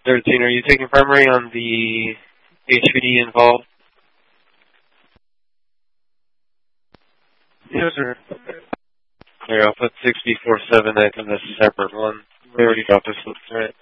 13, are you taking primary on the HVD involved? Yes, sir. Clear, I'll put 6B47 as a separate one. We already got this looked at.